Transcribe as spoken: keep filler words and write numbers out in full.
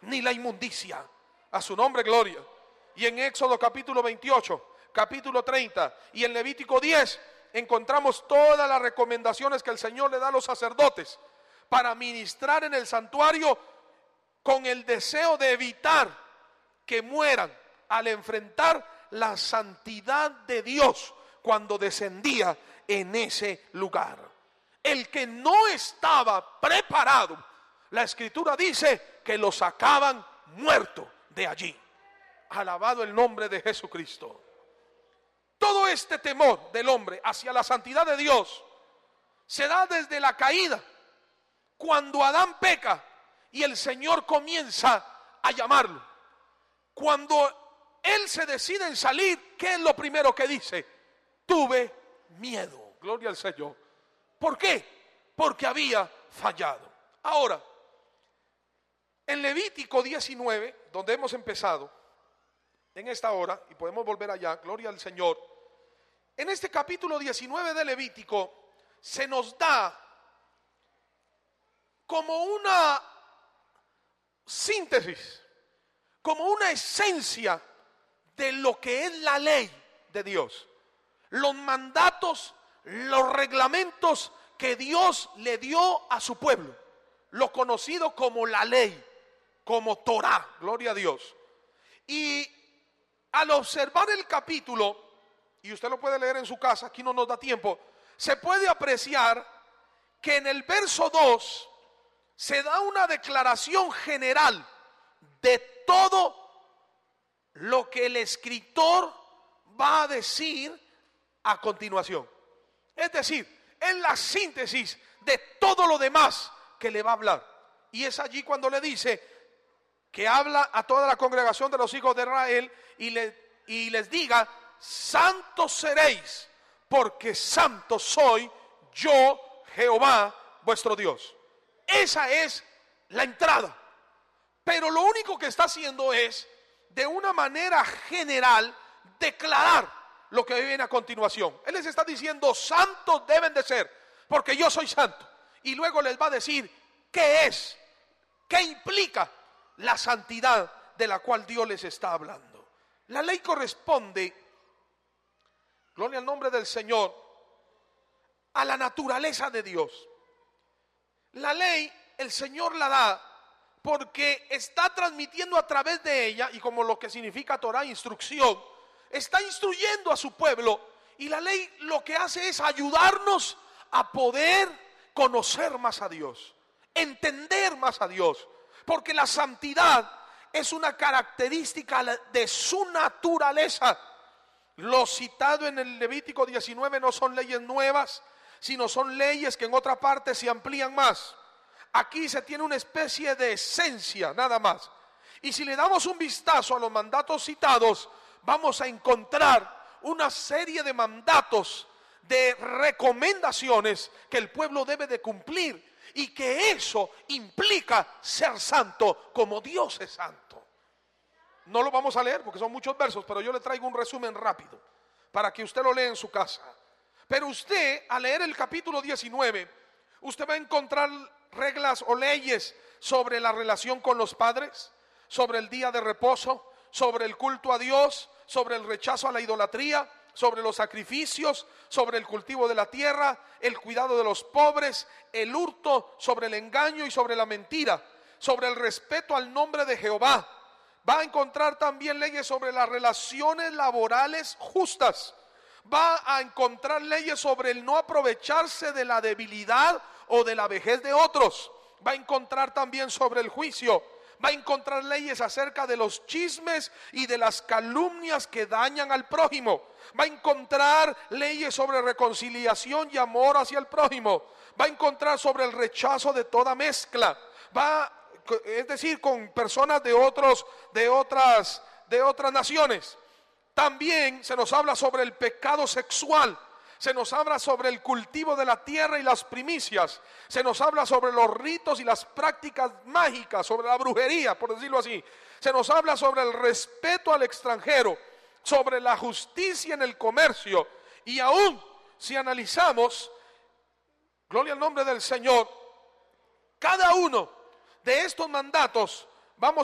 ni la inmundicia. A su nombre gloria. Y en Éxodo capítulo veintiocho, capítulo treinta y en Levítico diez encontramos todas las recomendaciones que el Señor le da a los sacerdotes para ministrar en el santuario con el deseo de evitar que mueran al enfrentar la santidad de Dios cuando descendía en ese lugar. El que no estaba preparado, la Escritura dice que lo sacaban muerto de allí. Alabado el nombre de Jesucristo. Todo este temor del hombre hacia la santidad de Dios se da desde la caída, cuando Adán peca y el Señor comienza a llamarlo. Cuando él se decide en salir, ¿qué es lo primero que dice? Tuve miedo. Gloria al Señor. ¿Por qué? Porque había fallado. Ahora, en Levítico diecinueve, donde hemos empezado en esta hora, y podemos volver allá, gloria al Señor. En este capítulo diecinueve de Levítico se nos da como una síntesis, como una esencia de lo que es la ley de Dios. Los mandatos, los reglamentos que Dios le dio a su pueblo, lo conocido como la ley, como Torá, gloria a Dios. Y al observar el capítulo, y usted lo puede leer en su casa, aquí no nos da tiempo, se puede apreciar que en el verso dos se da una declaración general de todo lo que el escritor va a decir a continuación. Es decir, es la síntesis de todo lo demás que le va a hablar. Y es allí cuando le dice que habla a toda la congregación de los hijos de Israel y, le, y les diga: santos seréis, porque santo soy yo, Jehová, vuestro Dios. Esa es la entrada. Pero lo único que está haciendo es, de una manera general, declarar lo que viene a continuación. Él les está diciendo: santos deben de ser, porque yo soy santo. Y luego les va a decir qué es, qué implica la santidad de la cual Dios les está hablando. La ley corresponde, gloria al nombre del Señor, a la naturaleza de Dios. La ley el Señor la da porque está transmitiendo a través de ella, y como lo que significa Torah, instrucción, está instruyendo a su pueblo, y la ley lo que hace es ayudarnos a poder conocer más a Dios, entender más a Dios, porque la santidad es una característica de su naturaleza. Lo citado en el Levítico diecinueve no son leyes nuevas, sino son leyes que en otra parte se amplían más. Aquí se tiene una especie de esencia nada más. Y si le damos un vistazo a los mandatos citados, vamos a encontrar una serie de mandatos, de recomendaciones que el pueblo debe de cumplir, y que eso implica ser santo como Dios es santo. No lo vamos a leer porque son muchos versos, pero yo le traigo un resumen rápido para que usted lo lea en su casa. Pero usted, al leer el capítulo diecinueve, usted va a encontrar reglas o leyes sobre la relación con los padres, sobre el día de reposo, sobre el culto a Dios, sobre el rechazo a la idolatría, sobre los sacrificios, sobre el cultivo de la tierra, el cuidado de los pobres, el hurto, sobre el engaño y sobre la mentira, sobre el respeto al nombre de Jehová. Va a encontrar también leyes sobre las relaciones laborales justas. Va a encontrar leyes sobre el no aprovecharse de la debilidad o de la vejez de otros. Va a encontrar también sobre el juicio. Va a encontrar leyes acerca de los chismes y de las calumnias que dañan al prójimo. Va a encontrar leyes sobre reconciliación y amor hacia el prójimo. Va a encontrar sobre el rechazo de toda mezcla. Va, es decir, con personas de otros, de otras, de otras naciones. También se nos habla sobre el pecado sexual. Se nos habla sobre el cultivo de la tierra y las primicias. Se nos habla sobre los ritos y las prácticas mágicas, sobre la brujería, por decirlo así. Se nos habla sobre el respeto al extranjero, sobre la justicia en el comercio. Y aún si analizamos, gloria al nombre del Señor, cada uno de estos mandatos, vamos